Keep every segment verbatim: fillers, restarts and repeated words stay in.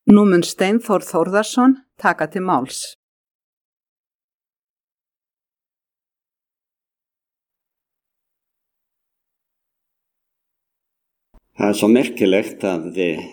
Nú mun Steinþór Þórðarson taka til máls. Það er svo merkilegt að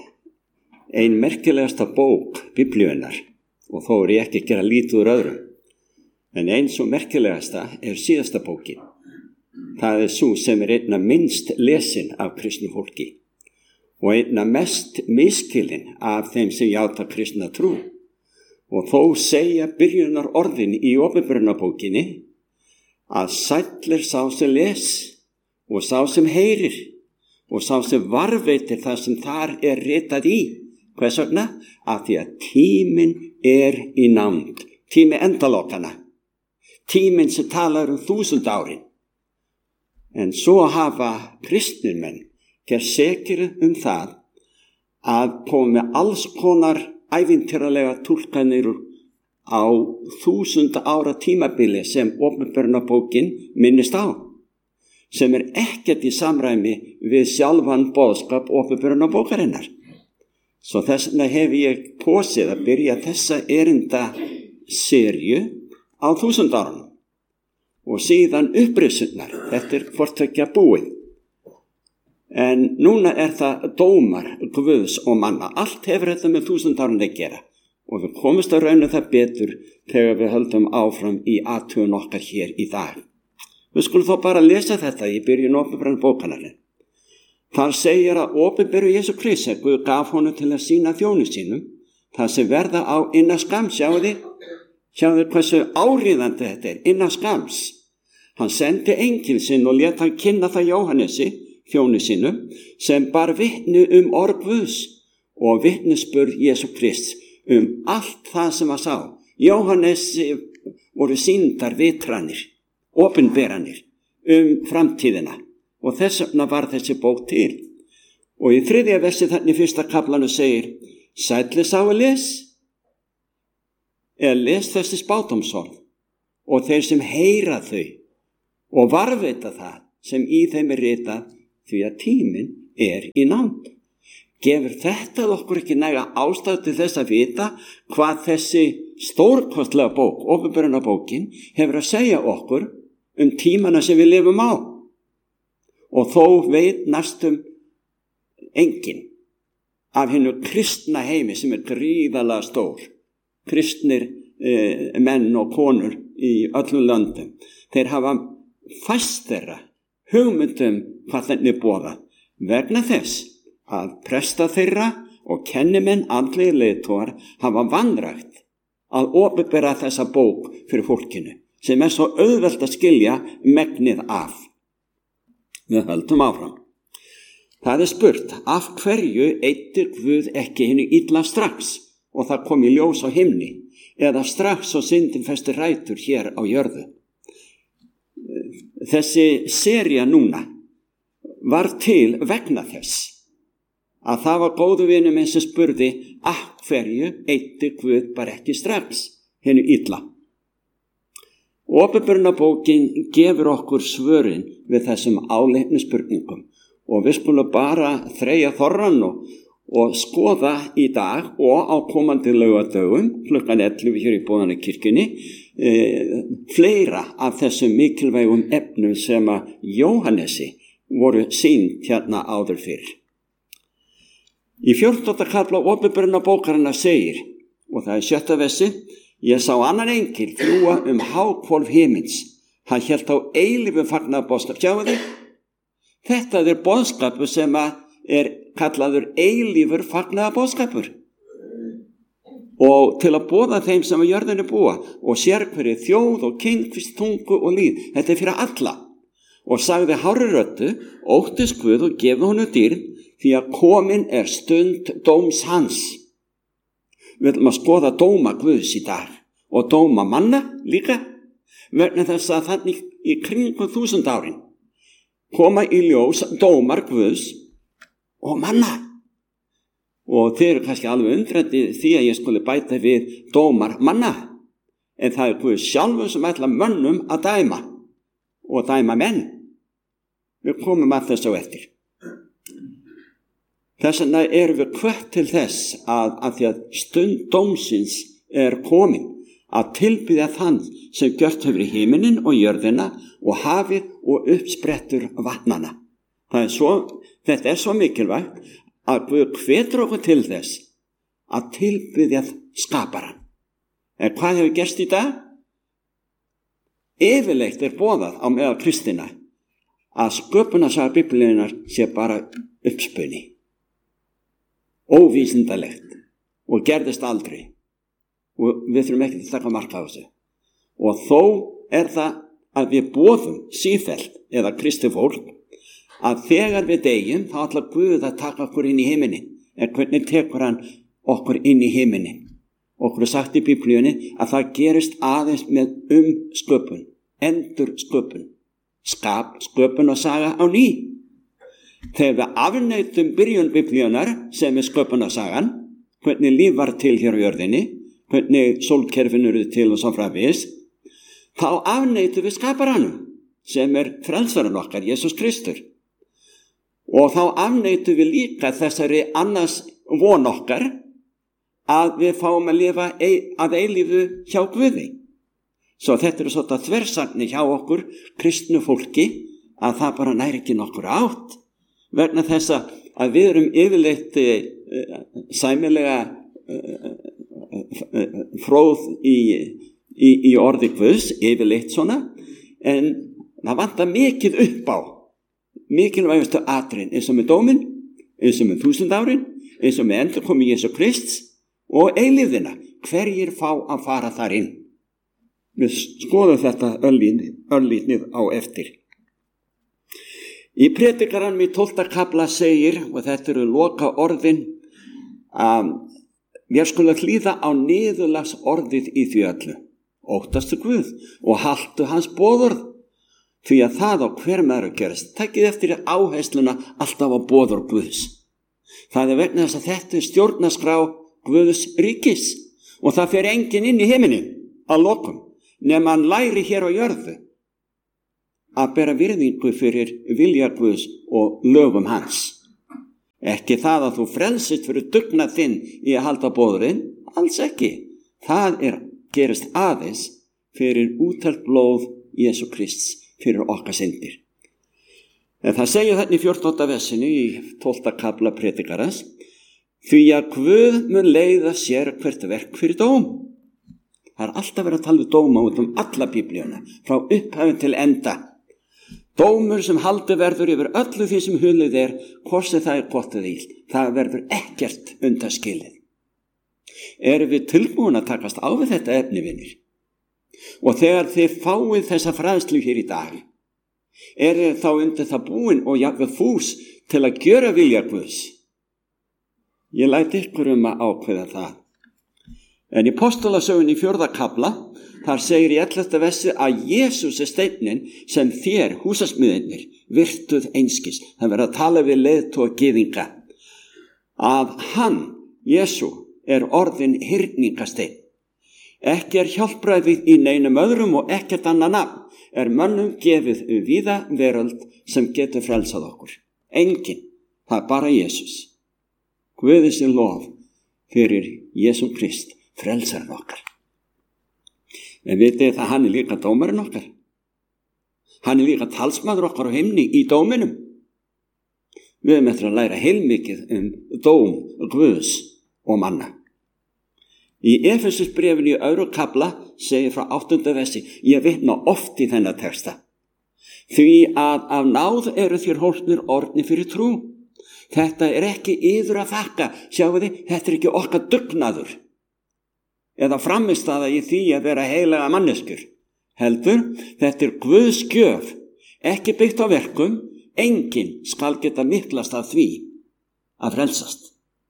ein merkilegasta bók Biblíunnar, og þó er ég ekki að gera lítið úr öðrum, en ein svo merkilegasta er síðasta bókin. Það er sú sem er einna minnst lesin af kristnu fólki og einna mest miskilin af þeim sem játa kristna trú. Og þó segja byrjunar orðin í opinberunarbókinni að sæll er sá sem les og sá sem heyrir og sá sem varveitir það sem þar er ritað í. Hvers vegna? Af því að tíminn er í nánd. Tími endalokana. Tíminn sem talar um þúsund árin. En svo hafa kristnir menn gerð sekir um það að koma með alls konar ævintýralega túlkanir á þúsund ára tímabili sem opinberunarbókin minnist á, sem er ekkert í samræmi við sjálfan boðskap opinberunarbókarinnar. Svo þess vegna hef ég kosið að byrja þessa erinda serju á þúsund árunum og síðan upprisunnar. Þetta er hvort tveggja búið. En núna er það dómar Guðs og manna. Allt hefur þetta með þúsund árun að gera og við komumst að rauna það betur þegar við höldum áfram í athugun okkar hér í dag. Við skulum þó bara lesa þetta í byrjun opinberunarbókarinnar. Þar segir að opinberu Jesú Kristi, Guð gaf honum til að sýna þjónu sínum, það sem verða á innan skams. Sjáu þið, sjáu þið hversu áríðandi þetta er, innan skams. Hann sendi engil sinn og lét hann kynna það Jóhannesi, þjónu sínum, sem bar vitni um orð Guðs og vitnisburð Jesú Krists um allt það sem að sá. Jóhannesi voru sýndar vitranir, opinberanir um framtíðina. Og þess vegna var þessi bók til. Og í þriðja versi þannig fyrsta kaflanu segir, sæll sá að les, eða les þessi spádómsorð og þeir sem heyra þau og varveita það sem í þeim er ritað, því að tíminn er í nánd. Gefur þetta okkur ekki næga ástæðu til þess að vita hvað þessi stórkostlega bók, opinberunarbókin, hefur að segja okkur um tímana sem við lifum á. Og þó veit næstum enginn af hinnu kristna heimi sem er gríðarlega stór. Kristnir eh, menn og konur í öllum löndum. Þeir hafa fæst þeirra hugmyndum hvað þenni boða vegna þess að presta þeirra og kennimenn andlegir leiðtogar hafa vanrækt að opinbera þessa bók fyrir fólkinu sem er svo auðvelt að skilja megnið af. Við höldum áfram. Það er spurt, af hverju eyddi Guð ekki hinu illa strax og það kom í ljós á himni eða strax og syndin festi rætur hér á jörðu. Þessi sería núna var til vegna þess að það var góðu vinur minn sem spurði af hverju eyddi Guð bara ekki strax hinu illa. Opinberunarbókin gefur okkur svörin við þessum áleitnu spurningum og við skulum bara þreyja þorran og, og skoða í dag og á komandi laugardögum klukkan ellefu hér í Boðanakirkjunni e, fleira af þessum mikilvægum efnum sem að Jóhannesi voru sýnd hérna áður fyrr. Í fjórtánda kafla opinberunarbókarinnar segir, og það er sjötta versi, ég sá annan engil fljúga um háhvolf himins. Hann hélt á eilífu fagnaðarboðskap. Sjáu þið? Þetta er boðskapur sem er kallaður eilífur fagnaðarboðskapur. Og til að boða þeim sem á jörðinni búa og sérhverju þjóð og kynfist, tungu og líð. Þetta er fyrir alla. Og sagði hárri röddu, óttist Guð og gefi honum dýrð, því að komin er stund dóms hans. Við ætlum að skoða dóma Guðs í dag og dóma manna líka vegna þess að þannig í kringum þúsund árin koma í ljós dómar Guðs og manna. Og þeir eru kannski alveg undrandi því að ég skuli bæta við dómar manna. En það er Guð sjálfur sem ætla mönnum að dæma og dæma menn. Við komum að þessu eftir. Þess vegna erum við hvött til þess að, að því að stund dómsins er komin, að tilbiðja þann sem gjört hefur í himinin og jörðina og hafið og uppsprettur vatnana. Það er svo, þetta er svo mikilvægt að Guð hvetur okkur til þess að tilbiðja skaparann. En hvað hefur gerst í dag? Yfirleitt er boðað á meðal kristina að sköpunarsaga Biblíunnar sé bara uppspuni, óvísindalegt og gerðist aldrei, og við þurfum ekki til að taka mark á þessu. Og þó er það að við boðum sífellt eða kristi fólk að þegar við deyjum þá ætlar Guð að taka okkur inn í himinin. En hvernig tekur hann okkur inn í himinin? Okkur er sagt í Biblíunni að það gerist aðeins með umsköpun, endur sköpun, skap, sköpun og saga á ný. Þegar við afneitum byrjun Biblíunar sem er sköpunarsagan, hvernig líf var til hér á jörðinni, hvernig sólkerfin eru til og svo framvegis, þá afneitum við skaparanum sem er frelsarinn okkar, Jesús Kristur. Og þá afneitum við líka þessari annars von okkar að við fáum að lifa að eilífu hjá Guði. Svo þetta er svona þversagnir hjá okkur kristnu fólki að það bara næri ekki nokkur átt, vegna þess að við erum yfirleitt uh, sæmilega uh, uh, fróð í, í, í orði Guðs, yfirleitt svona, en það vantar mikið upp á mikilvægustu atriðin, eins og með dómin, eins og með þúsund árin, eins og með endurkomu Jesú Krists og eilífðina. Hverjir fá að fara þar inn? Við skoðum þetta örlítið á eftir. Í predikaranum í tólfta kafla segir, og þetta eru loka orðin, að við skulum hlýða á niðurlags orðið í því öllu. Óttastu Guð og haltu hans boðorð, því að það á hver maður að gerast. Takkið eftir áhersluna alltaf á boðorð Guðs. Það er vegna þess að þetta er stjórnarskrá Guðs ríkis og það fer enginn inn í himinin að lokum, nema hann læri hér á jörðu að bera virðingu fyrir vilja Guðs og lögum hans. Ekki það að þú frelsist fyrir dugnað þinn í að halda boðurinn, alls ekki. Það er gerist aðeins fyrir úttelt blóð Jesú Krists fyrir okkar syndir. En það segir þarna í fjórtánda versinu í tólfta kafla predikarans, því að Guð mun leiða sér hvert verk fyrir dóm. Það er alltaf verið að tala um dóma út um alla Biblíuna, frá upphafin til enda. Dómur sem haldi verður yfir öllu því sem hulið er, hvort sem það er gott eða illt. Það verður ekkert undanskilið. Erum við tilbúin að takast á við þetta efni, vinir? Og þegar þið fáið þessa fræðslu hér í dag, er þá undir það búin og jafnvel fús til að gjöra vilja Guðs? Ég læt ykkur um að ákveða það. En í Postulasögunni í fjórða kafla, þar segir í ellefta versi að Jesús er steinninn sem þér, húsasmiðirnir, virtuð einskis. Það verður að tala við leiðtoga gyðinga. Að hann, Jesú, er orðin hyrningasteinn. Ekki er hjálpræðið í neinum öðrum og ekkert annað nafn er mönnum gefið víða veröld sem getur frelsað okkur. Enginn, það er bara Jesús. Guði sé lof fyrir Jesú Krist, frelsarinn okkar. En vitið það, hann er líka dómarinn okkar. Hann er líka talsmaður okkar á himni í dóminum. Við erum eftir að læra heilmikið um dóm, Guðs og manna. Í Efesusbréfinu í öðrum kafla segir frá áttunda versi, ég vitna oft í þennan texta. Því að af náð eru þér hólpnir orðnir fyrir trú. Þetta er ekki yður að þakka, sjáu þið, þetta er ekki okkar dugnaður. Eða frammistaða í því að vera heilaga manneskjur. Heldur, þetta er Guðs gjöf, ekki byggt á verkum, enginn skal geta miklast af því að frelsast.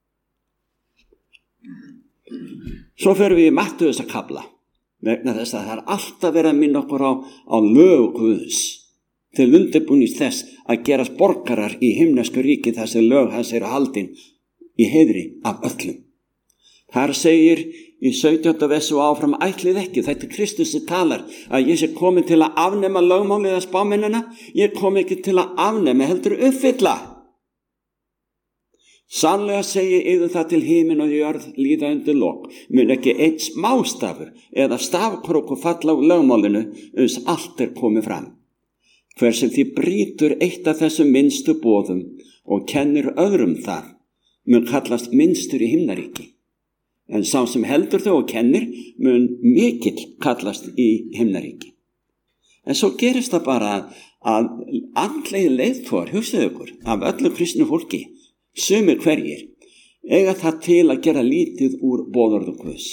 Svo förum við í Mattheusar kafla, vegna þess að það er alltaf verið að minna okkur á, á lög Guðs, til undirbúnings þess að gerast borgarar í himnesku ríki þar sem lög hans eru haldin í heiðri af öllum. Þar segir í sautjánda versi og áfram, ætlið ekki, þetta er Kristus sem talar, að ég sé komin til að afnema lögmálið eða spámennina, ég kom ekki til að afnema, heldur uppfylla. Sannlega segi yður það til himin og jörð líða undir lok, mun ekki einn smástafur eða stafkrókur falla á lögmálinu uns allt er komið fram. Hver sem því brýtur eitt af þessum minnstu boðum og kennir öðrum það, mun kallast minnstur í himnaríki. En sá sem heldur þau og kennir mun mikill kallast í himnaríki. En svo gerist það bara að, að andlegi leiðtogar, hugsaðu ykkur, af öllu kristnu fólki, sumir hverjir, eiga það til að gera lítið úr boðorðum Guðs.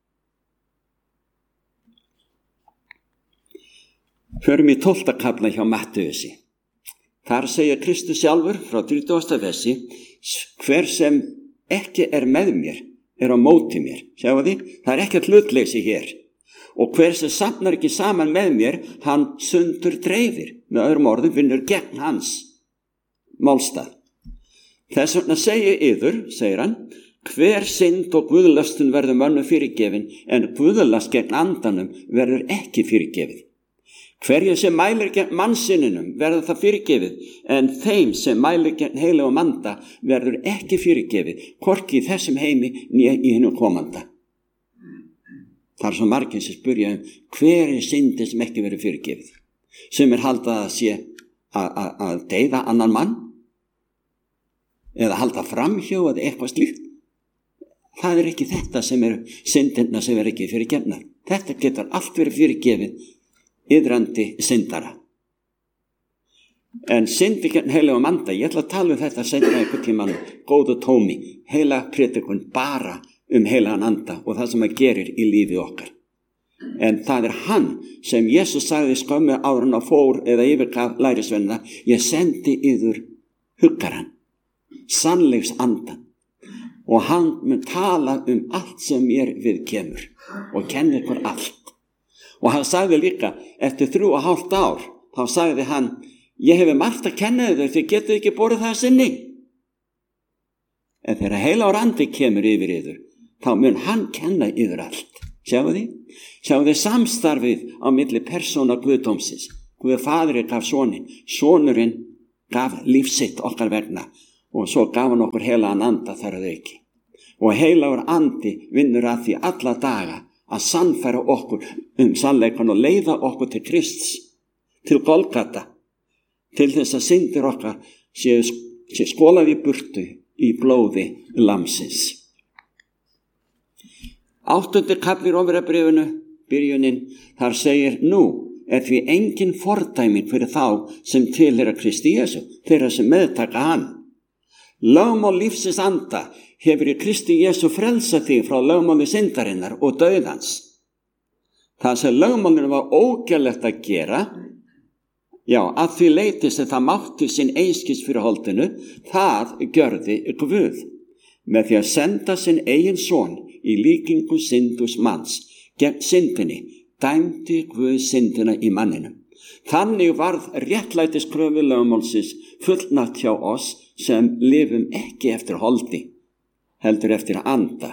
Förum í tólfta kafla hjá Mattheusi. Þar segir Kristus sjálfur frá þrítugasta versi, hver sem ekki er með mér, er á móti mér. Sjáu þið, það er ekkert hlutleysi hér. Og hver sem safnar ekki saman með mér, hann sundur dreifir. Með öðrum orðum vinnur gegn hans málstað. Þess vegna segi yður, segir hann, hver synd og guðlastun verður mönnum fyrirgefin, en guðlast gegn andanum verður ekki fyrirgefið. Hverju sem mælir gegn mannsinninum verður það fyrirgefið, en þeim sem mælir gegn heiligum anda verður ekki fyrirgefið, hvorki í þessum heimi né í hinu komanda. Það er svo margir sem spyrja um hver er syndin sem ekki verður fyrirgefið. Sem er haldað að sé að deyða annan mann, eða halda framhjá eða eitthvað slíkt. Það er ekki þetta sem er syndina sem er ekki fyrirgefnar. Þetta getur allt verið fyrirgefið iðrandi syndara. En syndi gegn heiligum anda, ég ætla að tala um þetta seinna einhvern tímann, góðu tómi, heila prédikun bara um heilagan anda og það sem hann gerir í lífi okkar. En það er hann sem Jesus sagði skömmu áður en hann fór eða yfirgaf lærisveinana, ég sendi yður huggaran, sannleiks andan, og hann mun tala um allt sem mér við kemur og kenni ykkur allt. Og hann sagði líka, eftir þrjú og hálft ár, þá sagði hann, ég hefi margt að kenna þau, þið getið ekki borið það sinni. En þegar heilagur andi kemur yfir yður, þá mun hann kenna yður allt. Sjáu þið? Sjáu þið samstarfið á milli persóna Guðdómsins. Guð faðirinn gaf sonin, sonurinn gaf lífsitt okkar vegna, og svo gaf hann okkur heilagan anda þar að auki. Og heilagur andi vinnur að því alla daga að sannfæra okkur um sannleikann og leiða okkur til Krists, til Golgata, til þess að syndir okkar séu sé skólað í burtu í blóði lamsins. Áttundi kafli í Rómverjabréfinu, byrjunin, þar segir, nú er því engin fordæming fyrir þá sem tilheyra Kristi Jesú, þeirra sem meðtaka hann. Lögmál lífsins anda hefur í Kristi Jesú frelsað þig frá lögmáli syndarinnar og dauðans. Það sem lögmálinu var ógerlegt að gera, já, að því leyti sem það mátti sinn einskis fyrir holdinu, það gjörði Guð, með því að senda sinn eigin son í líkingu syndus manns, gegn syndinni, dæmdi Guð syndina í manninum. Þannig varð réttlætiskröfu lögmálsins fullnægt hjá oss sem lifum ekki eftir holdi, heldur eftir anda.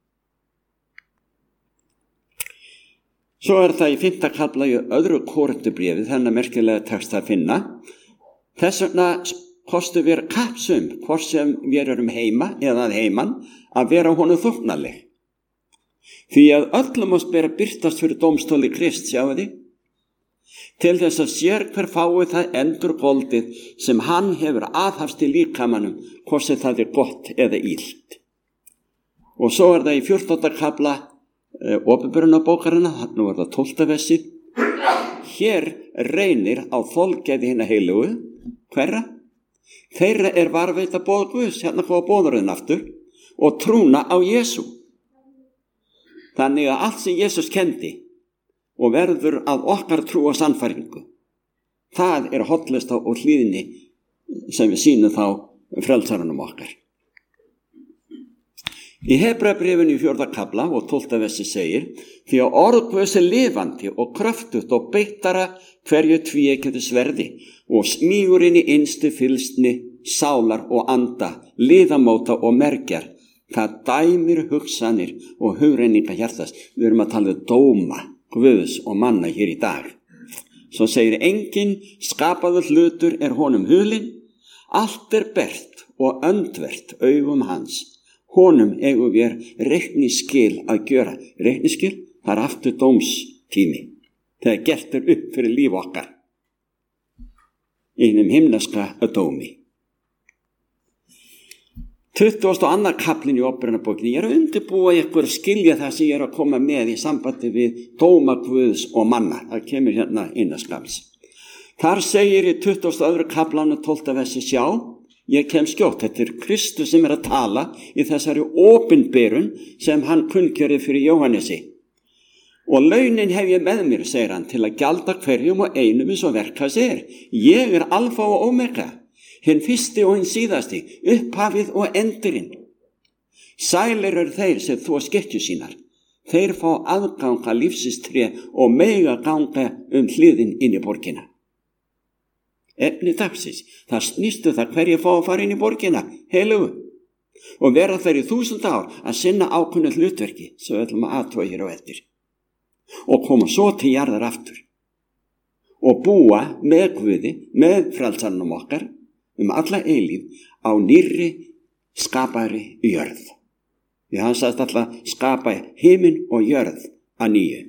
Svo er það í fimmta kafla í öðru Kórintubréfi, þennan merkilega tekst að finna. Þess vegna kostum við kappsum, hvort sem við erum heima eða að heiman, að vera honum þóknanleg. Því að öllum oss ber að birtast fyrir dómstóli Krist, sjáu þið, til þess að sér hver fái það endurgoldið sem hann hefur aðhafst í líkamanum, hvort sem það er gott eða illt. Og svo er það í fjórtánda kafla e, Opinberunarbókarinnar, nú er það tólfta versið. Hér reynir á þolgæði hinna heilugu, hverra? Þeirra er varveita boð Guðs, hérna hvað boðurinn aftur, og trúna á Jesú. Þannig að allt sem Jesús kendi og verður að okkar trú og sannfæringu, það er hollust á hlýðinni sem við sýnum þá frelsarunum okkar. Í Hebreabréfinu í fjórða kafla og tólfta versi segir, því að orð Guðs er lifandi og kröftugt og beittara hverju tvíeggju sverði og smígurinn í innstu fylgsni sálar og anda, liðamóta og mergjar, það dæmir hugsanir og hugrenninga hjartas. Við erum að tala um dóma Guðs og manna hér í dag. Svo segir, engin skapaður hlutur er honum hulinn, allt er bert og öndvert augum hans. Honum eigum við reikningsskil að gjöra. Reikningsskil, það er aftur dómstími. Það er gert upp fyrir líf okkar. Í hinum himneska dómi. tuttugasta og annar kaflinn í Opinberunarbókinni. Ég er að undirbúa ykkur að skilja það sem ég er að koma með í sambandi við dóma Guðs og manna. Það kemur hérna innanskafs. Þar segir í tuttugasta og öðrum kaflanum tólfta versi, sjá, ég kem skjótt. Þetta er Kristus sem er að tala í þessari opinberun sem hann kunngjörði fyrir Jóhannesi. Og launin hef ég með mér, segir hann, til að gjalda hverjum og einum eins og verk hans er. Ég er alfa og omega, hinn fyrsti og hinn síðasti, upphafið og endurinn. Sælir eru þeir sem þvo skekkju sínar. Þeir fá aðganga lífsistré og mega ganga um hliðin inn í borgina. Efni dagsins, það snýstu það hverju fá að fara inn í borgina, heilugu. Og vera þeir í þúsund ár að sinna ákunnu hlutverki, sem við ætlum að athuga hér á eftir. Og koma svo til jarðar aftur. Og búa með Guði, með frelsarnum okkar, um alla eilíf á nýrri skapari jörð. Því hann sagðist alltaf skapa himinn og jörð að nýju.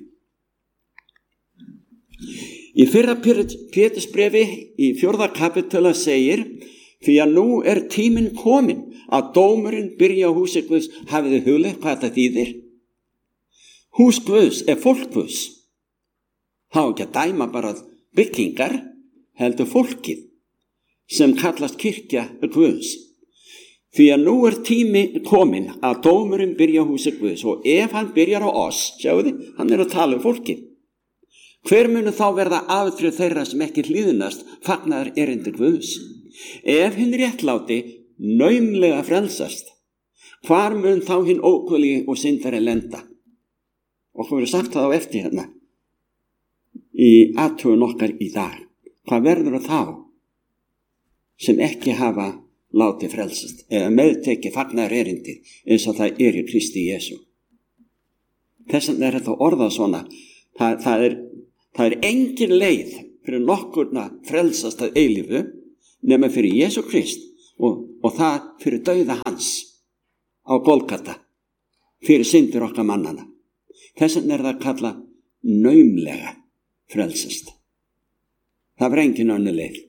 Í fyrra Pétursbrefi í fjórða kapitula segir, því að nú er tíminn kominn að dómurinn byrja á húsi Guðs. Hafið þið hugleitt hvað þetta þýðir? Hús Guðs er fólk Guðs. Það á ekki að dæma bara byggingar, heldur fólkið sem kallast kirkja Guðs. Því að nú er tími kominn að dómurinn byrja á húsi Guðs og ef hann byrjar á oss, sjáu þið, hann er að tala um fólkið. Hver munu þá verða afdrif þeirra sem ekki hlýðnast fagnaðar erindi Guðs? Ef hinn réttláti naumlega frelsast, hvar mun þá hinn ókvöli og syndari lenda? Og hvað verður sagt það á eftir hérna í athugun okkar í dag? Hvað verður þá sem ekki hafa látið frelsast eða meðtekið fagnaðar erindi eins og það er í Kristi Jesú? Þess vegna er þetta orðað svona. Það, það, er, það er engin leið fyrir nokkurna frelsast að eilífu nema fyrir Jesú Krist og, og það fyrir dauða hans á Golgata fyrir syndir okkar mannana. Þess vegna er það að kalla naumlega frelsast. Það var engin önnur leið.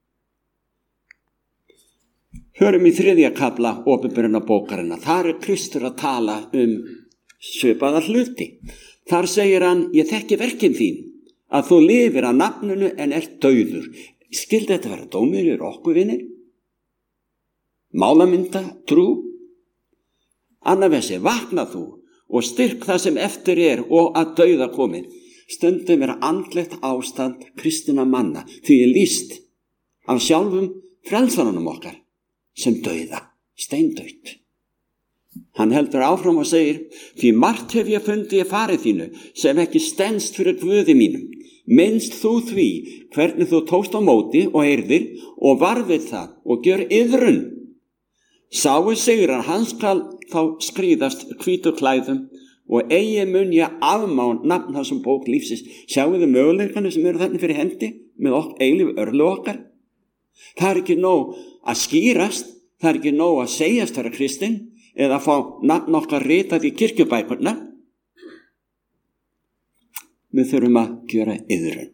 Hörum í þriðja kafla Opinberunarbókarinnar. Þar er Kristur að tala um svipaða hluti. Þar segir hann, ég þekki verkin þín, að þú lifir að nafninu en ert dauður. Skildi þetta vera dómur yfir okkur vinir? Málamynda, trú? Annar versi, vakna þú og styrk það sem eftir er og að dauða komið. Stundum er andlegt ástand kristina manna, því er lýst af sjálfum frelsarunum okkar sem dauða, steindautt. Hann heldur áfram og segir, því margt hef ég fundið í farið þínu sem ekki stenst fyrir Guði mínum. Minnst þú því hvernig þú tókst á móti og heyrðir og varðið það og gjör iðrun. Sáu sigrar, hann skal þá skrýðast hvítu klæðum og eigi mun ég afmá nafn þessum bók lífsins. Sjáu þið möguleikana sem eru þarna fyrir hendi með okkur eilíf örlu okkar? Það er ekki nóg að skýrast, það er ekki nóg að segjast vera kristinn eða fá nafn okkar ritað í kirkjubækurna. Við þurfum að gjöra iðrun.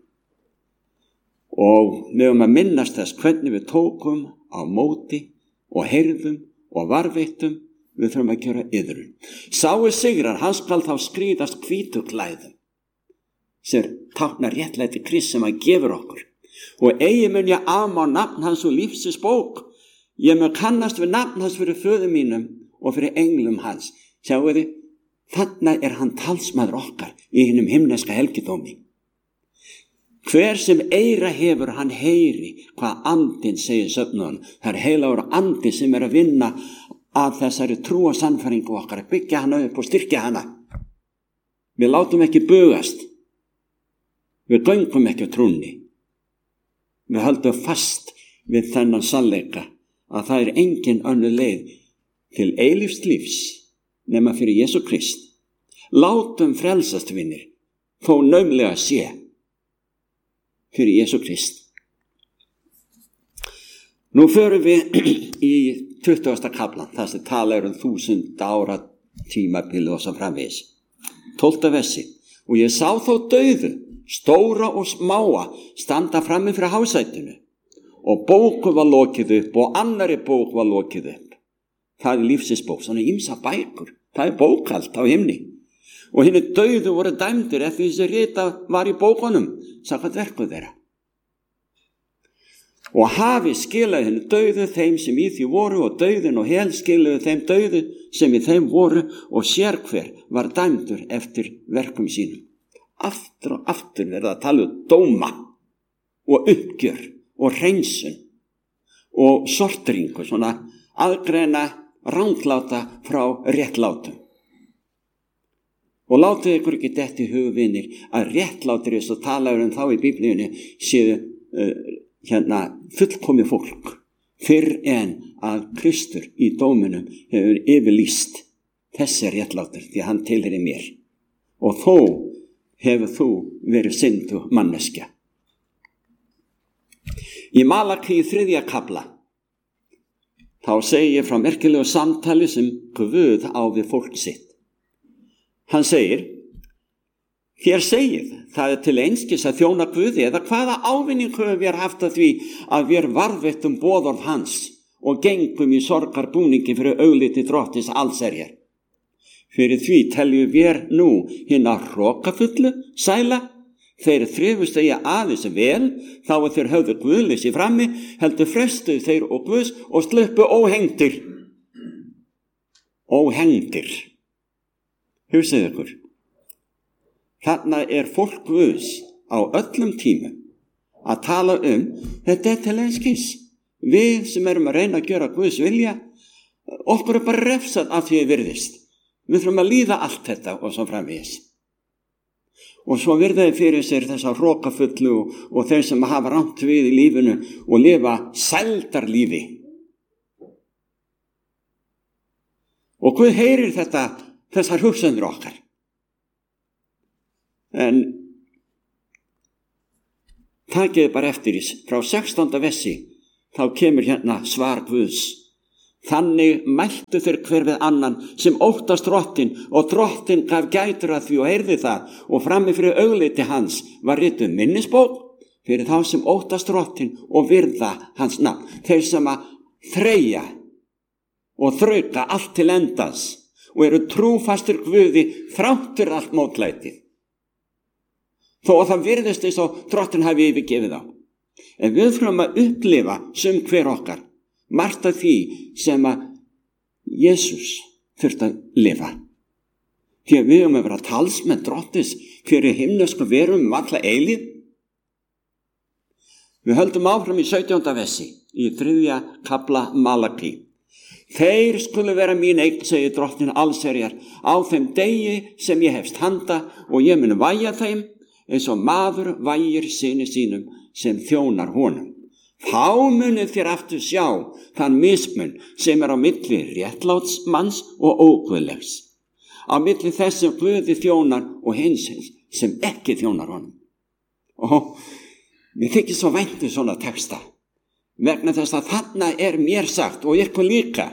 Og við höfum að minnast þess hvernig við tókum á móti og heyrðum og varveittum, við þurfum að gjöra iðrun. Sáu sigrar, hann skal þá skrýðast hvítu klæðum, sem táknar réttlæti Krist sem hann gefur okkur. Og eigi mun ég afmá nafn hans og lífsins bók. Ég mun kannast við nafn hans fyrir föður mínum og fyrir englum hans. Sjáu þið, þannig er hann talsmaður okkar í hinum himneska helgidómi. Hver sem eyra hefur, hann heyri hvað andinn segir söfnuðan. Það er heilagur andi sem er að vinna að þessari trú og sannfæringu okkar, að byggja hana upp og styrkja hana. Við látum ekki bugast. Við göngum ekki á trúnni. Við höldum fast við þennan sannleika að það er engin önnur leið til eilífs lífs nema fyrir Jesú Krist. Látum frelsast vinir, þó naumlega sé fyrir Jesú Krist. Nú förum við í tuttugasta kaflan, það sem tala um þúsund ára tímabilið og svo framvegis. tólfta versi. Og ég sá þó dauðu, stóra og smáa, standa frammi fyrir hásætinu. Og bóku var lokið upp og annari bók var lokið upp. Það er lífsins bók, svona ýmsa bækur. Það er bókald á himni. Og hinni dauðu voru dæmdir eftir þessi rita var í bókunum, samkvæmt verku þeirra. Og hafi skilaði henni dauðu þeim sem í því voru og dauðin og hel skilaði þeim dauðu sem í þeim voru og sérhver var dæmdur eftir verkum sínum. Aftur og aftur verða að tala um dóma og uppgjör og hreinsun og sortringu, svona aðgreina rangláta frá réttlátum. Og látið ykkur ekki detti í hug, vinir, að réttlátir eins og talaður um þá í Biblíunni séu uh, hérna fullkomið fólk fyrr en að Kristur í dóminum hefur yfirlýst þessi réttlátur því að hann tilheyrir mér og þó hefur þú verið syndu manneskja. Í Malakí þriðja kafla þá segi ég frá merkilegu samtali sem Guð á við fólk sitt. Hann segir: Þér segið, það er til einskis að þjóna Guði, eða hvaða ávinning höfum við haft að því að við varðvettum boðorð hans og gengum í sorgarbúningi fyrir augliti drottins allsherjar. Fyrir því teljum við nú hina hrokafullu sæla, þeir þrifust eigi aðeins vel, þá að þeir höfðu guðleysi frammi, heldur frestuðu þeir og Guðs og sluppu óhengdir. Óhengdir. Hugsið ykkur. Þarna er fólk Guðs á öllum tímum að tala um þetta er til einskis. Við sem erum að reyna að gera Guðs vilja, okkur er bara refsað af því við virðist. Við þurfum að líða allt þetta og svo framvegis. Og svo virðaði fyrir sér þessa hrokafullu og, og þeir sem hafa rangt við í lífinu og lifa sældarlífi. Og Guð heyrir þetta, þessar hugsanir okkar. En takiði bara eftir þess, frá sextánda versi, þá kemur hérna svar Guðs. Þannig mæltu þeir hver við annan sem óttast drottin og drottin gaf gætur að því og heyrði það og frammi fyrir augliti hans var rituð minnisbók fyrir þá sem óttast drottin og virða hans nafn. Þeir sem að þreyja og þrauka allt til endas og eru trúfastur Guði þráttur allt mótlætið. Þó að það virðist eins og drottin hafi yfirgefið á. En við þurfum að upplifa sem hver okkar margt af því sem að Jesús þurfti að lifa. Því að við höfum að vera talsmenn drottins fyrir himnesku verum um alla eilíð. Við höldum áfram í sautjánda versi í þriðja kafla Malakí. Þeir skulu vera mín eign, segir drottin allsherjar, á þeim degi sem ég hefst handa og ég mun vægja þeim eins og maður vægir syni sínum sem þjónar honum. Þá munið þér aftur sjá þann mismun sem er á milli réttlátsmanns og óguðlegs, á milli þess sem Guði þjónar og hins sem ekki þjónar honum. Og mér þykir svo vænt um svona texta, vegna þess að þarna er mér sagt og ykkur líka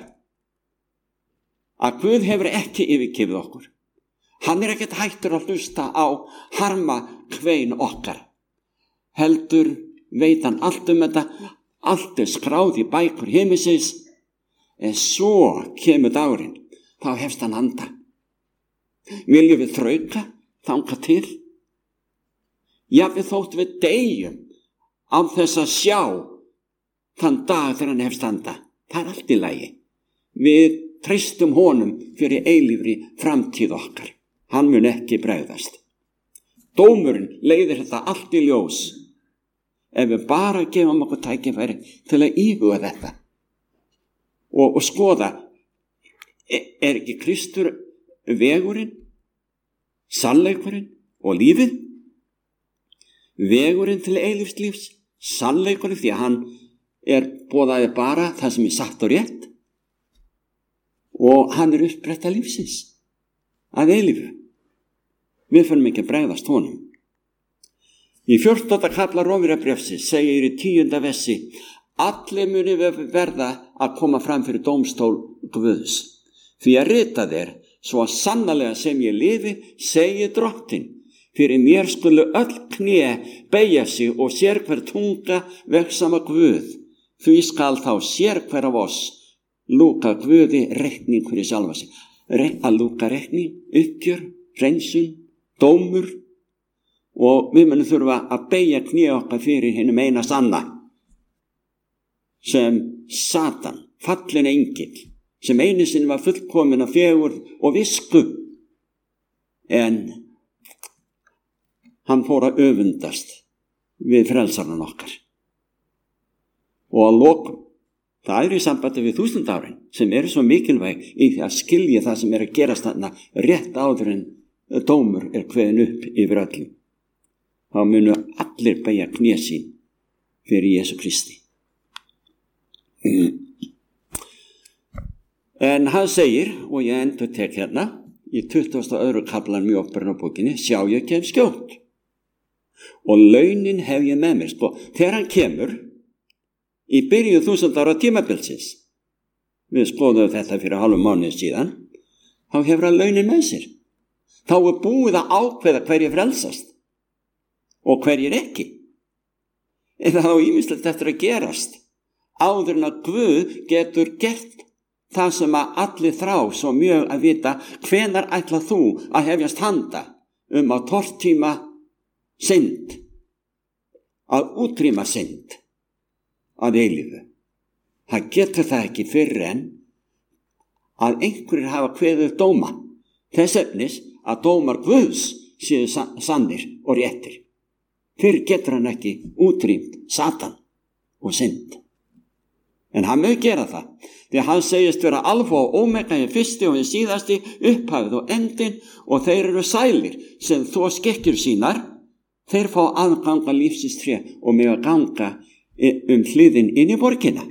að Guð hefur ekki yfirgefið okkur. Hann er ekkert hættur að hlusta á harma kvein okkar. Heldur veit hann allt um þetta, allt er skráð í bækur himinsins, en svo kemur dagurinn, þá hefst hann handa. Viljum við þrauka, þanga til? Já, við þótt við deyjum á þess að sjá þann dag þegar hann hefst handa. Það er allt í lagi. Við treystum honum fyrir eilífri framtíð okkar. Hann mun ekki bregðast. Dómurinn leiðir þetta allt í ljós. Ef við bara gefum okkur tækifæri til að íhuga þetta og, og skoða, er ekki Kristur vegurinn, sannleikurinn og lífið? Vegurinn til eilífs lífs, sannleikurinn því að hann er boðaði bara það sem er satt og rétt og hann er upprætta lífsins að eilífu. Við förum ekki að bregðast honum. Í fjórtánda kafla Rómverjabréfsins segir í tíunda versi: allir muni verða að koma fram fyrir dómstól Guðs. Því að ritað er, svo að sannarlega sem ég lifi, segi Drottinn, fyrir mér skulu öll kné beygja sig og sér hver tunga verksama Guð. Því skal þá sér hver af oss lúka Guði reikning fyrir sjálfa sig. Að lúka reikning, uppgjör, hreinsun, dómur, og við munum þurfa að beygja kné okkar fyrir hinum eina sanna, sem Satan, fallin engill, sem einu sinni var fullkomin af fegurð og visku, en hann fór að öfundast við frelsarann okkar. Og að lokum, það er í sambandi við þúsund árin sem eru svo mikilvæg í því að skilja það sem er að gerast þarna rétt áður en dómur er kveðin upp yfir öllum. Þá munu allir beygja kné sín fyrir Jesú Kristi. En hann segir, og ég endur tek hérna í tuttugasta og öðrum kaflanum í Upprunabókinni, sjá ég kem skjótt og launin hef ég með mér. Sko, þegar hann kemur í byrjun þúsund ára tímabilsins, við skoðum þetta fyrir hálfum mánuði síðan, þá hefur hann launin með sér. Þá er búið að ákveða hverjir frelsast og hverjir ekki. En þá ýmislegt eftir að gerast áður en að Guð getur gert það sem að allir þrá svo mjög að vita, hvenær ætla þú að hefjast handa um að tortíma synd, að útrýma synd að eilífu. Það getur það ekki fyrr en að einhverjir hafa kveðið dóma, þess efnis að dómar Guðs séu sannir og réttir. Fyrr getur hann ekki útrýmt Satan og synd. En hann mög gera það, því að hann segist vera alfa og ómega í fyrsti og í síðasti, upphafið og endin, og þeir eru sælir sem þó skekkjur sínar, þeir fá aðganga lífsins tré og með að ganga um hliðin inn í borgina.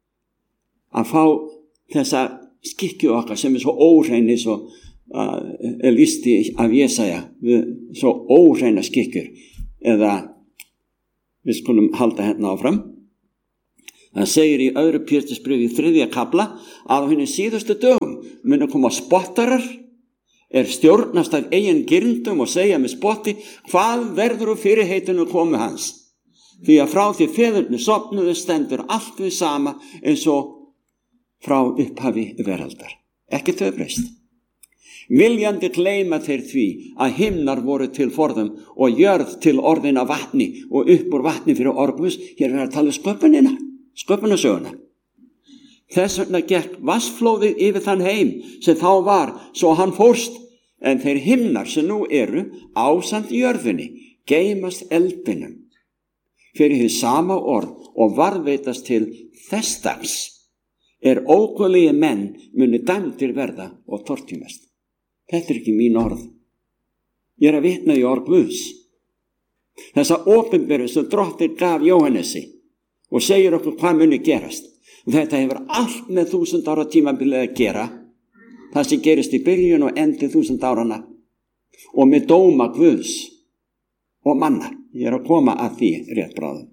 Að fá þessa skikkju okkar sem er svo óhreini, svo uh, listi af Jesaja, svo óhreina skikkjur, eða við skulum halda hérna áfram. Það segir í öðru Pétursbréfi í þriðja kafla að á hinni síðustu dögum munu koma spottarar, er stjórnast af eigin girndum og segja með spotti, hvað verður úr fyrirheitinu komu hans? Því að frá því feðurnir sofnuðu stendur allt við sama eins og frá upphafi veraldar. Ekki þau breyst. Viljandi gleyma þeir því að himnar voru til forðum og jörð til orðina vatni og upp úr vatni fyrir orgus. Hér er að tala um sköpunina, sköpunarsöguna. Þess vegna gekk vatnsflóðið yfir þann heim sem þá var, svo hann fórst, en þeir himnar sem nú eru ásamt jörðinni geymast eldinum fyrir hið sama orð og varðveitast til þess dags er óguðlegir menn muni dæmdir verða og tortímast. Þetta er ekki mín orð. Ég er að vitna í orð Guðs. Þessa opinberu sem Drottinn gaf Jóhannesi og segir okkur hvað muni gerast. Og þetta hefur allt með þúsund ára tímabilið að gera, það sem gerist í byrjun og endi þúsund árana, og með dóma Guðs og manna. Ég er að koma að því rétt bráðum.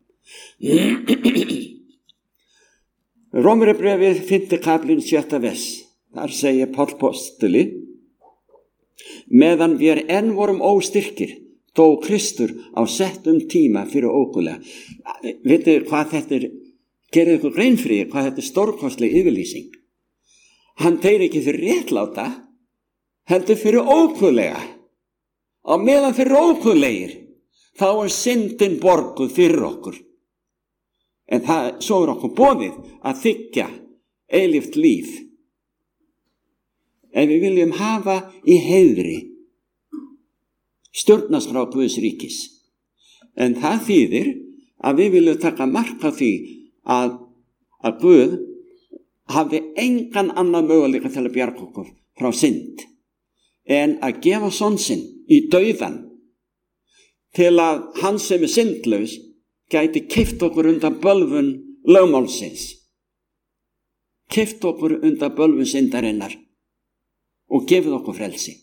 Rómverjabréfið fimmti kaflinn sjötta vers. Þar segir Páll postuli, meðan við enn vorum óstyrkir, dó Kristur á settum tíma fyrir óguðlega. Vitið hvað þetta er? Gerið ykkur grein fyrir hvað þetta er stórkostleg yfirlýsing. Hann deyr ekki fyrir réttláta, heldur fyrir óguðlega. Á meðan fyrir óguðlegir, þá er syndin borguð fyrir okkur. En það, svo er okkur boðið að þiggja eilíft líf. En við viljum hafa í heiðri stjórnarskrá Guðs ríkis. En það þýðir að við viljum taka mark á því að, að Guð hafi engan annan möguleika til að bjarga okkur frá synd en að gefa son sinn í dauðan til að hann sem er syndlaus gæti keypt okkur undan bölvun lögmálsins, keypt okkur undan bölvun syndarinnar og gefið okkur frelsi.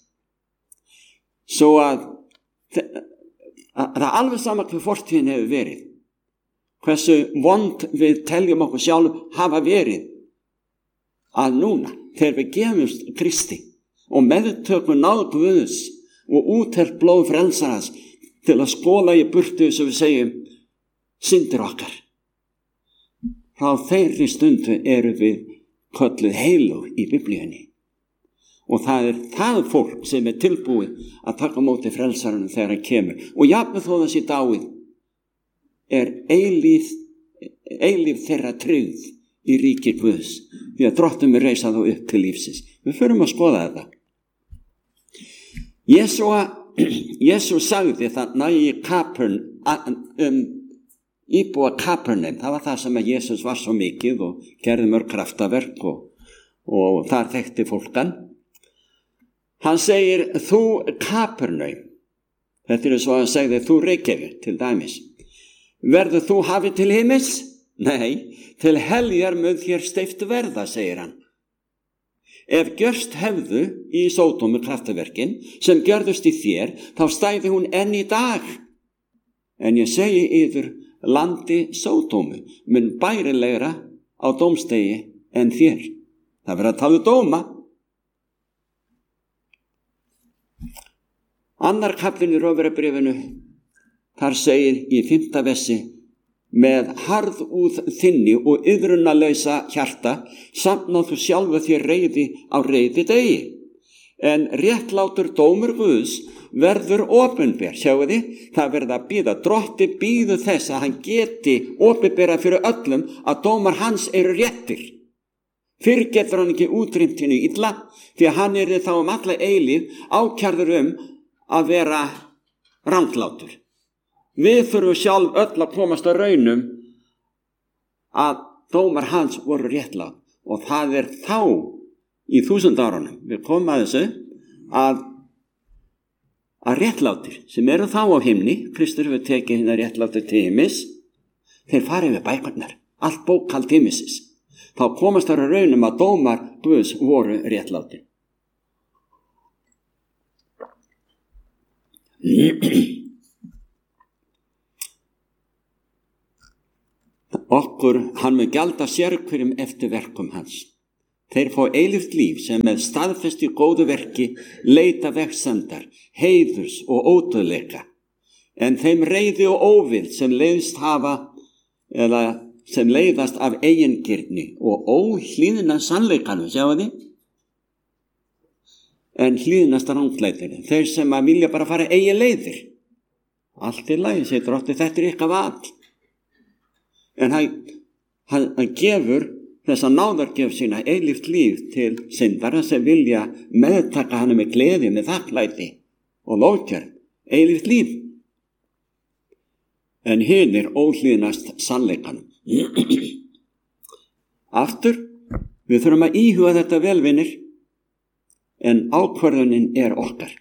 Svo að það er alveg sama hvað fortíðin hefur verið, hversu vond við teljum okkur sjálf hafa verið að núna, þegar við gefumst Kristi og meðtökum náð Guðs og úthelt blóð frelsarans til að skóla í burtu, sem við segjum, syndir okkar. Frá þeirri stundu eru við kölluð heilög í Biblíunni. Og það er það fólk sem er tilbúið að taka móti frelsaranum þegar hann kemur. Og jafnvel þó það sé dáið, er eilíf, eilíf þeirra tryggð í ríki Guðs, því að Drottinn mun reisa þá upp til lífsins. Við förum að skoða þetta. Jesúa, Jesú sagði þarna í Kapern, um, íbúa Kapernaum, það var það sem að Jesús var svo mikið og gerði mörg kraftaverk og, og þar þekkti fólkan. Hann segir, þú Kapernaum, þetta er svo að hann segði, þú Reykjavík til dæmis, verður þú hafið til himins? Nei, til heljar mun þér steypt verða, segir hann. Ef gjörst hefðu í Sódómu kraftaverkin sem gjörðust í þér, þá stæði hún enn í dag. En ég segi yður, landi Sódómu mun bærilegra á dómstegi en þér. Það verður að tala dóma. Annar kaflinn í Rómverjabréfinu, þar segir í fimmta versi, með harðúð þinni og iðrunarlausa hjarta samnáð þú sjálfu þér reiði á reiði degi. En réttlátur dómur Guðs verður opinber, sjáu þið, það verður að bíða, Drotti bíðu þess að hann geti opinbera fyrir öllum að dómar hans eru réttir. Fyrr getur hann ekki útrýmt henni illa, því að hann er þá um alla eilíð ákærður um að vera ranglátur. Við þurfum sjálf öll að komast að raunum að dómar hans voru réttlátt, og það er þá í þúsund árunum, við komum að þessu, að, að réttlátir sem eru þá á himni, Kristur hefur tekið hérna réttlátir til himmis, þeir farið við bækurnar, allt bókhald himmisins, þá komast þar að raunum að dómar Guðs voru réttlátir. Okkur, hann mun gjalda sérhverjum eftir verkum hans. Þeir fá eilíft líf sem með staðfesti góðu verki leita vegsemdar, heiðurs og ódauðleika. En þeim reiði og óvild sem leiðst hafa, eða sem leiðast af eigingirni og óhlýðna sannleikanum, sjáu þið? En hlýðnasta ranglætinu, þeir sem að vilja bara fara eigin leiðir. Allt í lagi, segir Drotti, þetta er ykkar val. En hann, hann, hann gefur þessa náðargjöf sína eilíft líf til syndara sem vilja meðtaka hana með gleði, með þakklæti og lókjörn, eilíft líf. En hinn er óhlýðnast sannleikanum. Aftur, við þurfum að íhuga þetta velvinir, en ákvörðunin er okkar.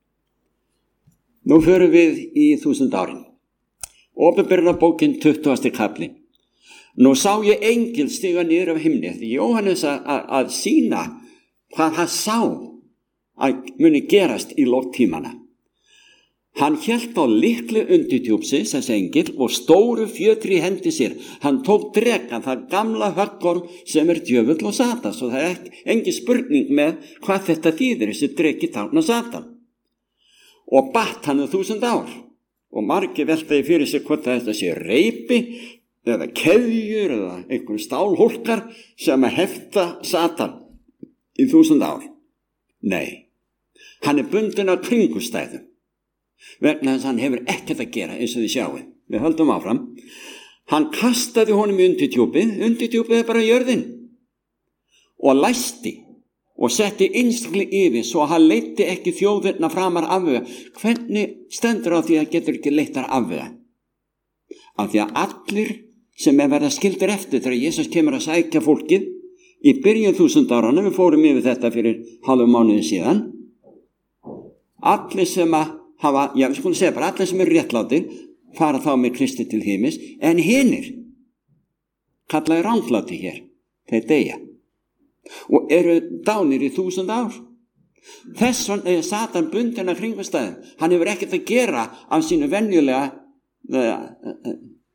Nú förum við í þúsund árin. Opinberunarbókin tuttugasti kafli. Nú sá ég engil stiga niður af himni, því Jóhannes að, að, að sína hvað hann sá að muni gerast í lok tímana. Hann hélt á lykli undirtjúpsins, þessi engil, og stóru fjötri í hendi sér. Hann tók drekan, það gamla höggorm sem er djöfull og Satans, og það er engin spurning með hvað þetta þýðir, þessi dreki táknar Satan. Og batt hann um þúsund ár. Og margir veltaði fyrir sig hvort þetta sé reipi, eða keðjur, eða einhvern stálhólkar sem að hefta Satan í þúsund ár. Nei, hann er bundinn af kringustæðum. Vegna þess að hann hefur ekkert að gera eins og þið sjáið. Við höldum áfram. Hann kastaði honum í undirtjúpið, undirtjúpið er bara jörðin, og læsti og setti innskli yfir svo að hann leiddi ekki þjóðirna framar afvega. Hvernig stendur á því að getur ekki leittar afvega? Af því að allir sem er verða skildir eftir þegar Jesus kemur að sækja fólkið í byrjun þúsund árana, við fórum yfir þetta fyrir hálfum mánuði síðan, allir sem að hafa, já við skulum segja bara allir sem eru réttlátir fara þá með Kristi til himins, en hinir kallaði rangláti hér, þeir deyja og eru dánir í þúsund ár. Þess vegna er Satan bundinn af kringumstæðum. Hann hefur ekkert að gera af sínu venjulega uh, uh,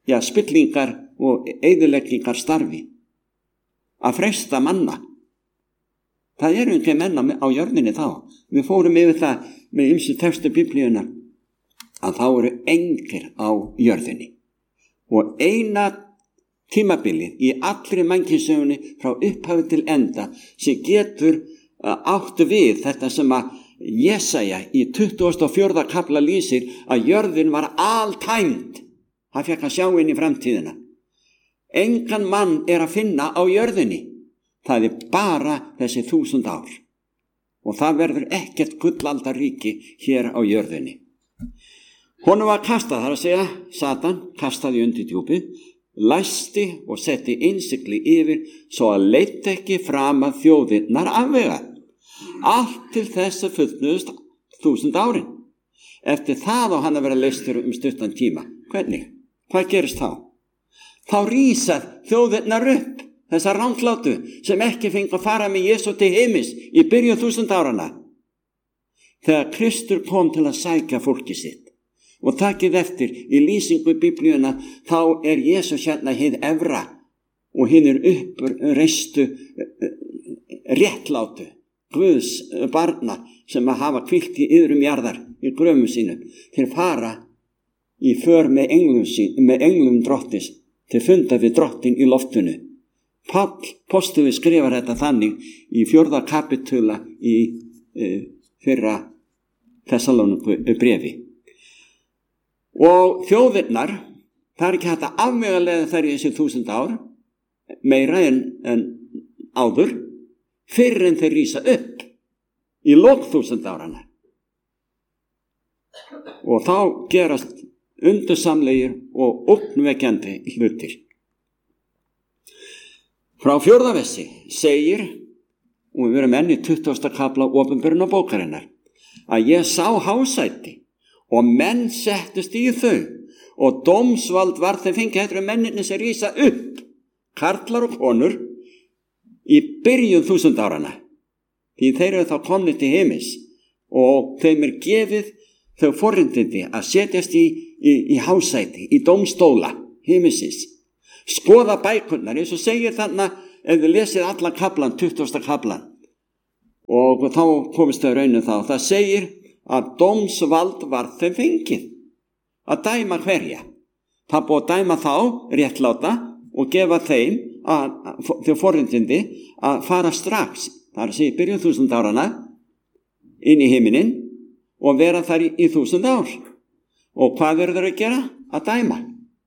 já, spillingar og eyðileggingar starfi, að freista manna. Það eru ekki menn á jörðinni þá. Við fórum yfir það með ýmsu textu Biblíunnar að þá eru engir á jörðinni. Og eina tímabilið í allri mannkynssögunni frá upphafi til enda sem getur átt við þetta sem að Jesaja í tuttugasta og fjórða kafla lýsir að jörðin var altæmd. Hann fékk að sjá inn í framtíðina. Engan mann er að finna á jörðinni. Það er bara þessi þúsund ár. Og það verður ekkert gullaldarríki hér á jörðinni. Honum var kastað, þar að segja, Satan kastaði undir djúpið, læsti og setti innsigli yfir svo að leitt ekki fram að þjóðirnar afvega. Allt til þess að fullnuðust þúsund árin. Eftir það á hann að vera leystur um stuttan tíma. Hvernig? Hvað gerist þá? Þá rísa þjóðirnar upp, þessar ranglátu sem ekki fengu að fara með Jesú til heimis í byrjun þúsund árana. Þegar Kristur kom til að sækja fólki sitt. Og takið eftir í lýsingu í Biblíuna, þá er Jesús hérna hið efra og hinn er uppreistu réttlátu Guðs barna sem að hafa hvílt í yðrum jarðar í gröfum sínum. Þeir fara í för með englum, sín, með englum drottis til funda við drottin í loftinu. Páll postuli skrifar þetta þannig í fjórða kapitula í e, fyrra Þessalóníku bréfi. Og þjóðirnar, það er ekki hægt að afvegaleiða þær í þessi þúsund ár, meira en, en áður, fyrr en þeir rísa upp í lok þúsund árana. Og þá gerast undursamlegir og ógnvekjandi hlutir. Frá fjórða versi segir, og við erum enn í tuttugasta kafla opinberuna bókarinnar, að ég sá hásæti og menn settust í þau og dómsvald var þeim fengið. Þetta eru menninni sem rísa upp, karlar og konur, í byrjun þúsund árana. Því þeir eru þá komnir til heimis og þeim er gefið þau forréttindi að setjast í, í, í hásæti, í dómstóla heimisins. Skoða bækurnar, eins og segir þarna, ef við lesið allan kaflan, tuttugasta kaflan, og þá komist þau raunum þá. Það segir að dómsvald var þeim fengið að dæma hverja. Það búið að dæma þá réttláta og gefa þeim að, að, þau forréttindi að fara strax, það er að segja byrjun þúsund árana, inn í himinin og vera þar í, í þúsund ár. Og hvað verður að gera? Að dæma.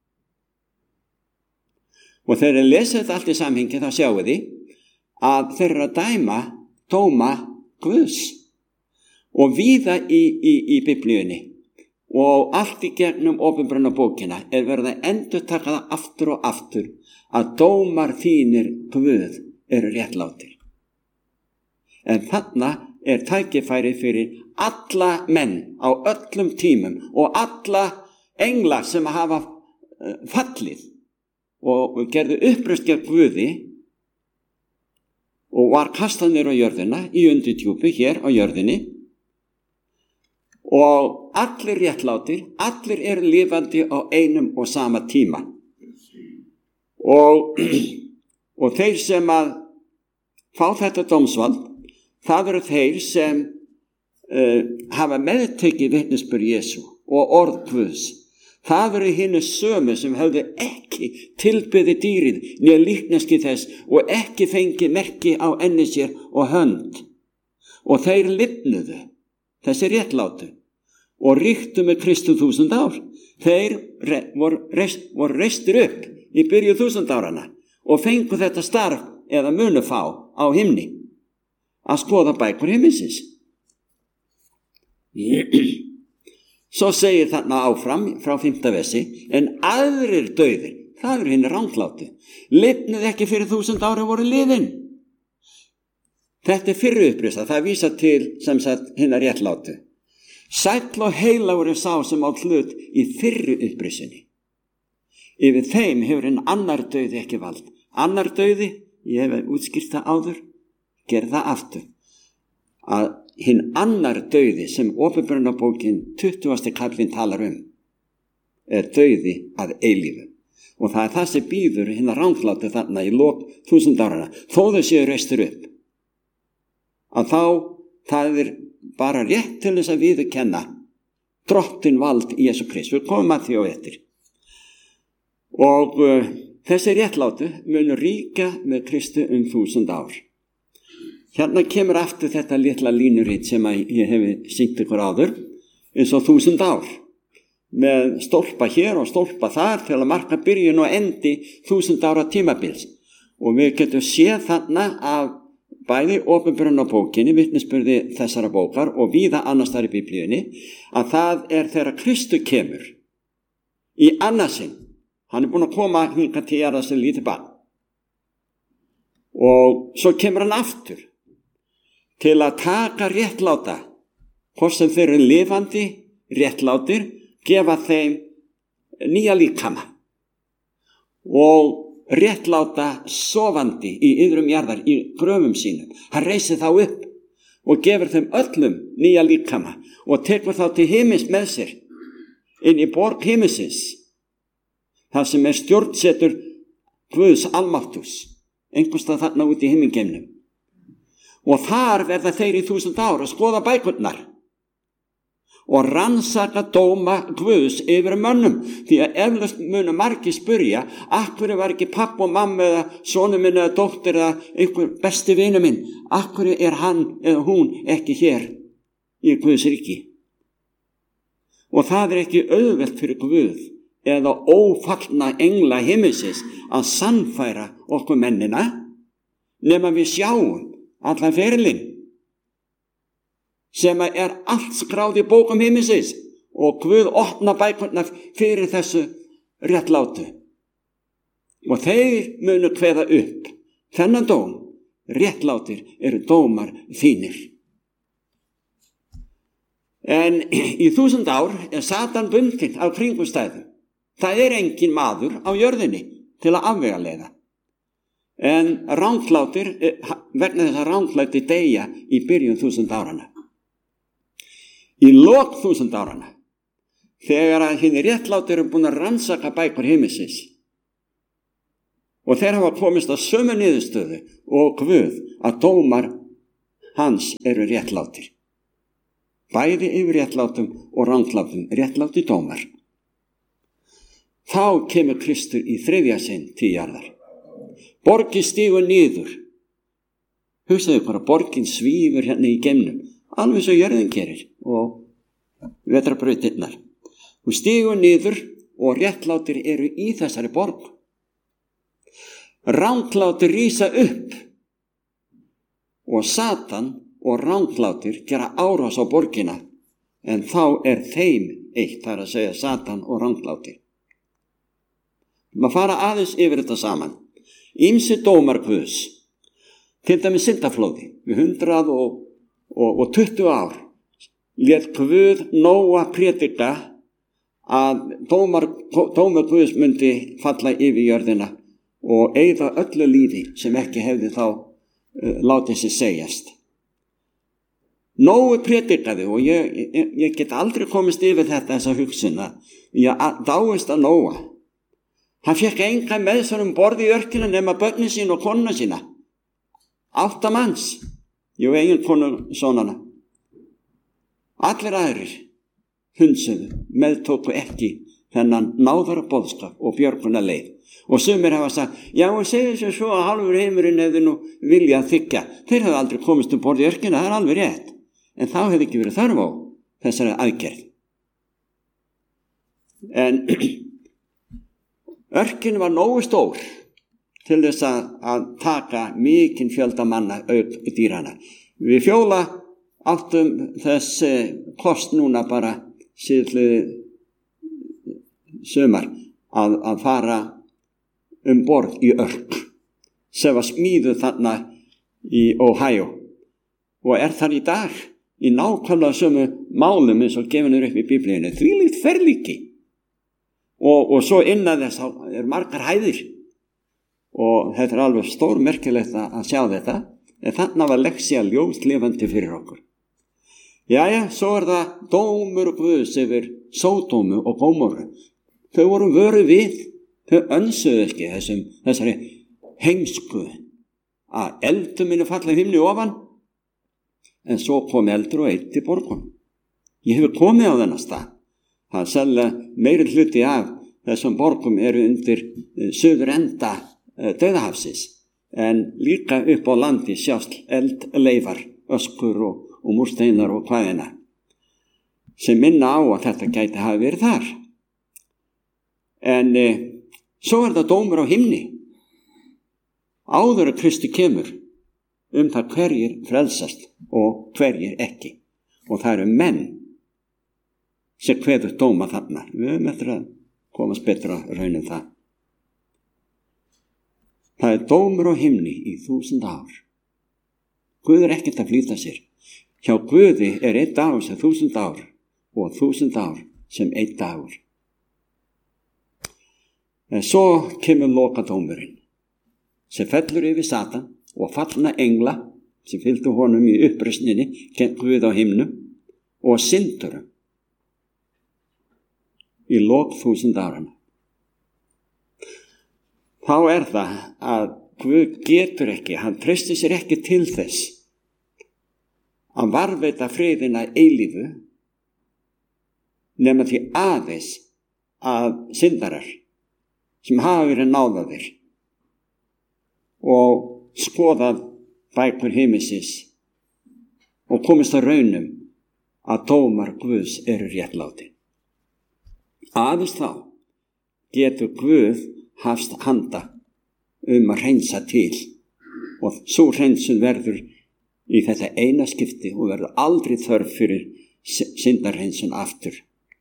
Og þegar þið lesið þetta allt í samhengi, þá sjáu þið að þeir eru að dæma dóma Guðs. Og víða í, í, í Biblíunni og allt í gegnum opinberuna bókina er verið að endurtaka það aftur og aftur að dómar þínir Guð eru réttlátir. En þarna er tækifæri fyrir alla menn á öllum tímum og alla engla sem hafa fallið og gerðu uppreist gegn Guði og var kastað niður á jörðina í undirdjúpi hér á jörðinni. Og allir réttlátir, allir eru lifandi á einum og sama tíma. Og, og þeir sem að fá þetta dómsvald, það eru þeir sem uh, hafa meðtekið vitnisburð Jesú og orð Guðs. Það eru hinir sömu sem höfðu ekki tilbyði dýrið né líkneski þess og ekki fengi merki á enni sér og hönd. Og þeir lifnuðu, þessi réttlátu, og ríktu með Kristu þúsund ár. Þeir re, voru, reist, voru reistir upp í byrju þúsund árana og fengu þetta starf eða munu fá á himni að skoða bækur himinsins. Svo segir þarna áfram frá fimmta versi, en aðrir dauðir, það eru hinir ranglátu, lifnuðu ekki fyrir þúsund ári voru liðin. Þetta er fyrri upprisa, það vísa til sem sagt hinna réttlátu. Sæll og heilagur er sá sem á hlut í fyrri upprisunni. Yfir þeim hefur hinn annar dauði ekki vald. Annar dauði, ég hef útskýrt það áður, gerð það aftur. Að hinn annar dauði sem opinberunarbókin tuttugasti kaflinn talar um er dauði að eilífu. Og það er það sem býður hérna ranglátu þarna í lok þúsund árana, þó þau séu reistur upp. Að þá, það er bara rétt til þess að viðurkenna drottin vald í Jesú Krist. Við komum að því á eftir. Og uh, þessi réttlátu munu ríka með Kristu um þúsund ár. Hérna kemur aftur þetta litla línuritt sem ég hef sýnt ykkur áður, eins og þúsund ár. Með stólpa hér og stólpa þar til að marka byrjun og endi þúsund ára tímabils. Og við getum séð þarna af bæði opinberunarbókinni, vitnisburði þessara bókar og víða annars þar í Biblíunni, að það er þegar Kristur kemur í annarsinn. Hann er búin að koma hingað til jarðar sem lítið barn. Og svo kemur hann aftur til að taka réttláta, hvort sem þeir eru lifandi, réttlátir, gefa þeim nýja líkama og réttláta sofandi í yðrum jarðar í gröfum sínum. Hann reisir þá upp og gefur þeim öllum nýja líkama og tekur þá til himins með sér inn í borg himinsins, það sem er stjórnsetur Guðs almáttugs, einhverstað þarna út í himingeimnum. Og þar verða þeir í þúsund ár að skoða bækurnar og rannsaka dóma Guðs yfir mönnum, því að eflaust munu margir spyrja, akkur var ekki papp og mamma eða sonu minn eða dóttir eða einhver besti vinu minn, akkur er hann eða hún ekki hér í Guðs ríki. Og það er ekki auðvelt fyrir Guð eða ófallna engla himinsins að sannfæra okkur mennina, nema við sjáum allan ferilinn, sem er allt skráð í bókum himinsins og Guð opna bækurnar fyrir þessu réttlátu. Og þeir munu kveða upp þennan dóm, réttlátir eru dómar þínir. En í þúsund ár er Satan bundinn af kringumstæðum. Það er engin maður á jörðinni til að afvegaleiða. En ranglátir, vegna þess að ranglátir deyja í byrjun þúsund árana. Í lok þúsund árana, þegar að hinni réttlátir eru búin að rannsaka bækur himinsins og þeir hafa komist að sömu niðurstöðu og Guð að dómar hans eru réttlátir. Bæði yfir réttlátum og ranglátum, réttláti dómar. Þá kemur Kristur í þriðja sinn til jarðar. Borgin stígur niður. Hugsaðu ykkur að borgin svífur hérna í geimnum, alveg svo jörðin gerir og vetrarbrautirnar. Hún stígur niður og réttlátir eru í þessari borg. Ranglátir rísa upp og Satan og ranglátir gera árás á borgina, en þá er þeim eitt, það er að segja Satan og ranglátir. Maður fara aðeins yfir þetta saman. Ýmsir dómar Guðs, til dæmis syndaflóði, við hundrað og, og, og tuttugu ár, lét Guð Nóa prédika að dómar, dómar Guðs myndi falla yfir jörðina og eyða öllu lífi sem ekki hefði þá uh, látið sér segjast. Nói prédikaði og ég, ég, ég get aldrei komist yfir þetta þessa hugsunna. Ég dáist að Nóa. Hann fékk enga með sér um borð í örkina nema börnin sín og konuna sína. Átta manns. Jú, eigin konu sonana. Allir aðrir hundsuðu, meðtóku ekki þennan náðara boðskap og björguna leið. Og sumir hafa sagt, já, og segja sér svo að halvur heimurinn hefði nú vilja að þykja. Þeir hefði aldrei komist um borð í örkina, það er alveg rétt. En þá hefði ekki verið þörf á þessari aðgerð. En örkin var nógu stór til þess að, að taka mikinn fjölda manna auk dýrana. Við Fjóla áttum þess kost núna bara síðlega sumar að, að fara um borð í örk sem var smíðuð þarna í Ohio og er þar í dag í nákvæmlega sömu málum eins og gefinur upp í Biblíunni. Þvílíkt ferlíki. Og, og svo innan þess er margar hæðir og þetta er alveg stórmerkilegt að sjá þetta, en þannig var leksía ljóslifandi fyrir okkur. Jæja, svo er það dómur Guðs yfir Sódómu og Gómoru. Þau voru vöru við, Þau önsuðu ekki þessum, þessari heimsku að eldur minni falla himni ofan, en svo kom eldur og eitti borgun. Ég hefur komið á þennan stað. Það er sannlega meiri hluti af þessum borgum eru undir uh, söður enda uh, Dauðahafsins, en líka upp á landi sjást eldleifar, öskur og, og múrsteinar og hvaðina, sem minna á að þetta gæti hafa verið þar. En uh, svo er það dómur á himni, áður að Kristi kemur, um það hverjir frelsast og hverjir ekki. Og það eru menn sem kveður dóma þarna. Við höfum eftir að komast betra raun um það. Það er dómur á himni í þúsund ár. Guð er ekkert að flýta sér. Hjá Guði er einn dagur sem þúsund ár og þúsund ár sem einn dagur. En svo kemur lokadómurinn sem fellur yfir Satan og fallna engla sem fylgdu honum í uppreisninni gegn Guð á himnum og syndurum í lok þúsund árana. Þá er það að Guð getur ekki, hann treystir sér ekki til þess að varðveita friðina eilífu nema því aðeins að syndarar sem hafa verið náðaðir og skoðað bækur himinsins og komist að raunum að dómar Guðs eru réttlátir. Aðeins þá getur Guð hafst handa um að hreinsa til, og svo hreinsun verður í þetta eina skipti og verður aldrei þörf fyrir syndarhreinsun aftur.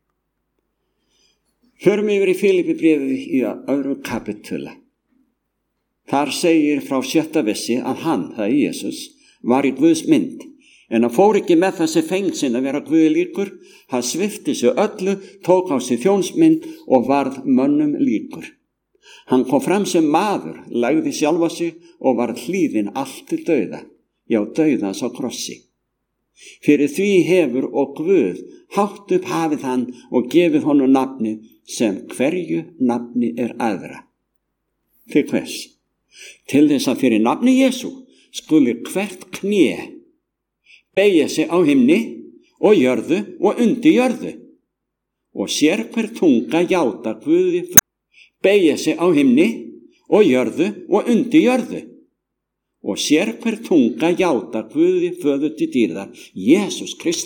Förum yfir í Filippibréfið í öðru kapitúla. Þar segir frá sjötta versi að hann, það er Jesús, var í Guðs mynd, en hann fór ekki með þessi fengsinn að vera Guði líkur. Hann svipti sig öllu, tók á sig þjónsmynd og varð mönnum líkur. Hann kom fram sem maður, lagði sjálfa sig og var hlýðinn allt til dauða, já dauðans á krossi. Fyrir því hefur og Guð hátt upp hafið hann og gefið honum nafni sem hverju nafni er aðra. Til hvers? Til þess að fyrir nafni Jesú skuli hvert kné beygja sig á himni og jörðu og undir jörðu, og sér hver tunga játa Guði, beygja sig á himni og jörðu og undir jörðu, og sér hver tunga játa Guði föður til dýrðar, Jesús Krist